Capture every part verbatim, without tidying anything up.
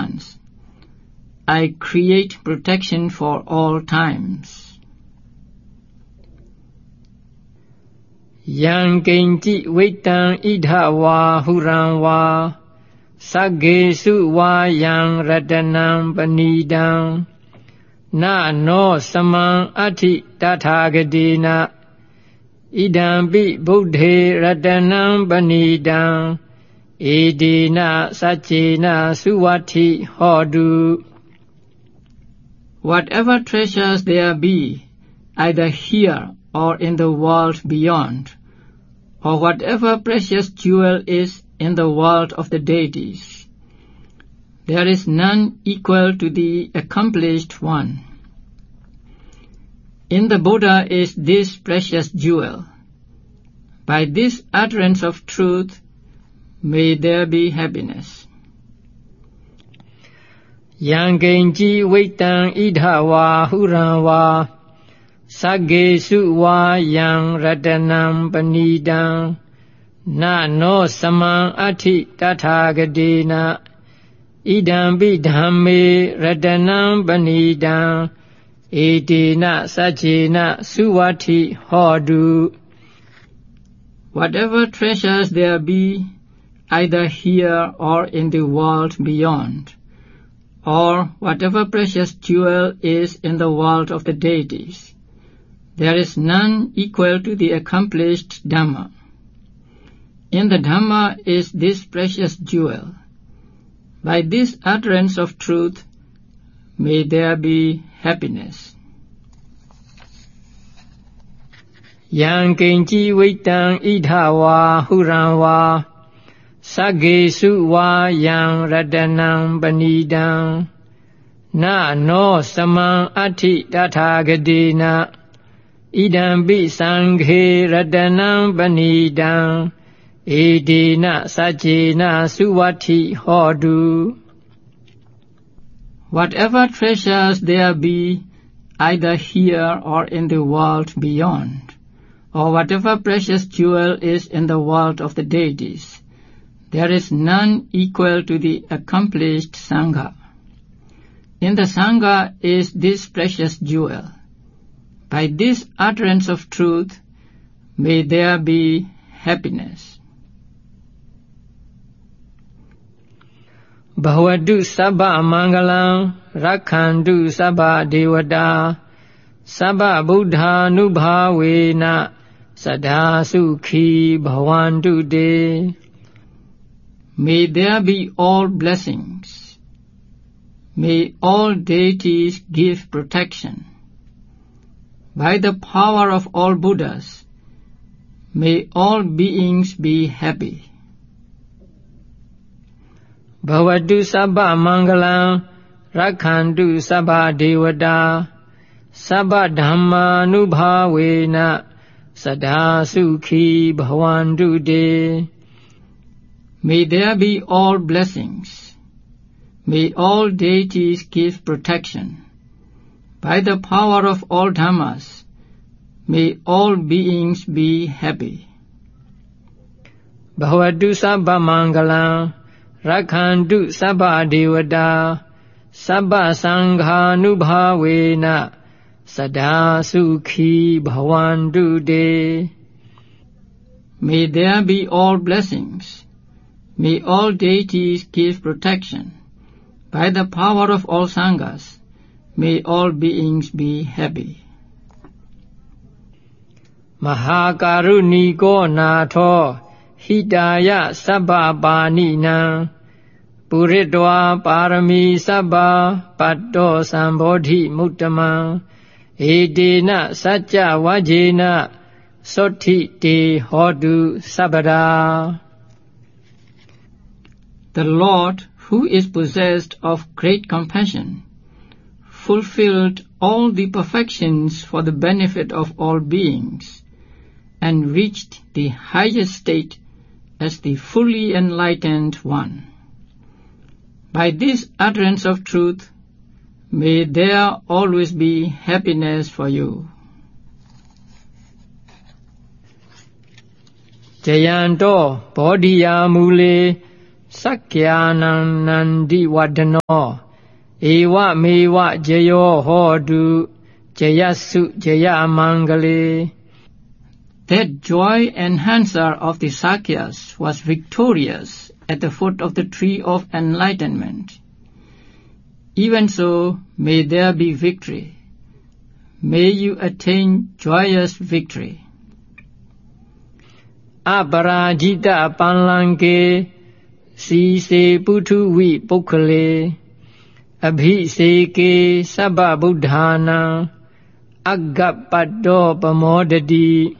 plants. I create protection for all times. Yang Genji Waitan Idha Wa Huran Wa Sagesu Wa Yang Ratanam Panidam Na No Saman Ati Tathagadena Idambi Buddhe Ratanam Panidam Edina Sachena Suwati Hodu. Whatever treasures there be, either here or in the world beyond, or whatever precious jewel is in the world of the deities, there is none equal to the accomplished one. In the Buddha is this precious jewel. By this utterance of truth, may there be happiness. Yang Genji Waitan Idha Wa Huran Wa Sagesu Wa Yang Ratanam Panidam Na No Saman Ati Tathagadena Idambi Dhamme Ratanam Panidam Edina Sachena Suwati Hodu. Whatever treasures there be, either here or in the world beyond, or whatever precious jewel is in the world of the deities, there is none equal to the accomplished Dhamma. In the Dhamma is this precious jewel. By this utterance of truth, may there be happiness. Yang Genji Waitan Idha Wa Huran Wa Sagesu Wa Yang Ratanam Panidam Na No Saman Ati Tathagadena Idambi Sanghe Ratanam Panidam Edina Sachena Suwati Hodu. Whatever treasures there be, either here or in the world beyond, or whatever precious jewel is in the world of the deities, there is none equal to the accomplished Sangha. In the Sangha is this precious jewel. By this utterance of truth, may there be happiness. Bhavadu Sabha Mangalam Rakhandu Sabha Devata Sabha Buddha Nubhavena Sada Sukhi Bhavantu De. May there be all blessings. May all deities give protection. By the power of all Buddhas, may all beings be happy. Bhavadu Sabha Mangalam Rakhandu Sabha Devata Sabha Dhamma Nubhavena Sada Sukhi Bhavantu De. May there be all blessings. May all deities give protection. By the power of all Dhammas, may all beings be happy. Bhavadu Sabha Mangalam Rakhandu Sabha Devata Sabha Sangha Nubhavena Sada Sukhi Bhavantu De. May there be all blessings. May all deities give protection. By the power of all Sanghas, may all beings be happy. Mahakaruniko Natho Hidaya Sabha Paninam Puridwa Parami Sabha Patto Sambodhi Muttamam Edena Satya Vajena Soti Te Hodu Sabada. The Lord, who is possessed of great compassion, fulfilled all the perfections for the benefit of all beings, and reached the highest state as the fully enlightened one. By this utterance of truth, may there always be happiness for you. Jayanto Bodhiya Mule Sakyanam nandi vadano Ewa mewa jayo hodu Jayasu jaya mangale. That joy enhancer of the Sakyas was victorious at the foot of the tree of enlightenment. Even so, may there be victory. May you attain joyous victory. Aparajita panlanke si se putu vi pukkale abhi se ke sabba buddhana aggapaddo pamodadi.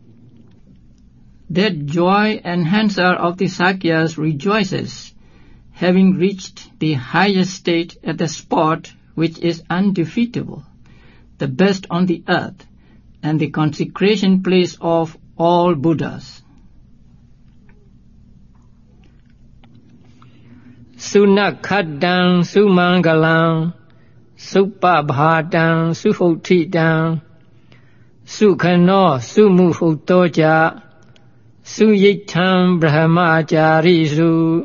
That joy enhancer of the Sakyas rejoices, having reached the highest state at the spot which is undefeatable, the best on the earth, and the consecration place of all Buddhas. Sunakhaddam sumangalam supabhadam suhotidam sukhano sumuhutoja Suyitam brahmacharisu.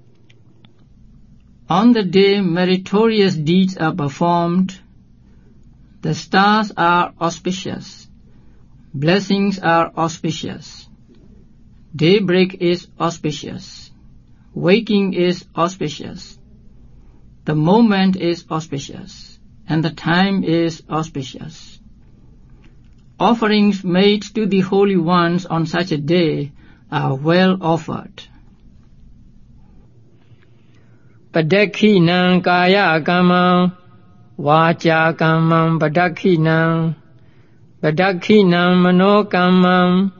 On the day meritorious deeds are performed, the stars are auspicious, blessings are auspicious, daybreak is auspicious, waking is auspicious, the moment is auspicious, and the time is auspicious. Offerings made to the holy ones on such a day are well offered. Padakhinam kaya kamam vacha kamam padakhinam padakhinam mano kamam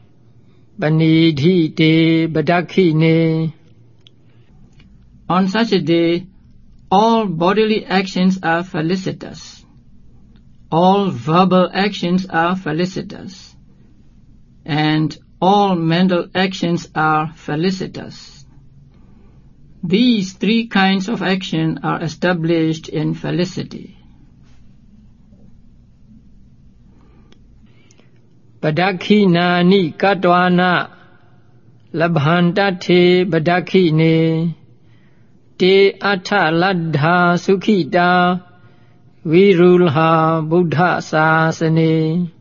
panidhite padakhine. On such a day, all bodily actions are felicitous. All verbal actions are felicitous, and all mental actions are felicitous. These three kinds of action are established in felicity. Padakhina ni katwana labhantate padakhine te atha ladha sukhita Virulha Buddha Sasane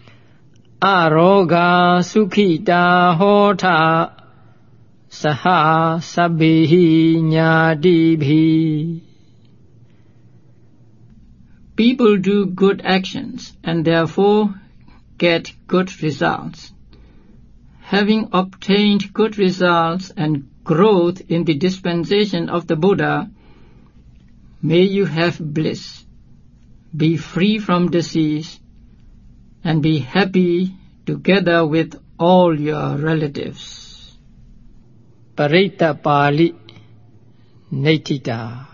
Aroga Sukhita Hota Saha Sabbihi Nyadibhi. People do good actions and therefore get good results. Having obtained good results and growth in the dispensation of the Buddha, may you have bliss, be free from disease, and be happy together with all your relatives. Parita Pali Naitita.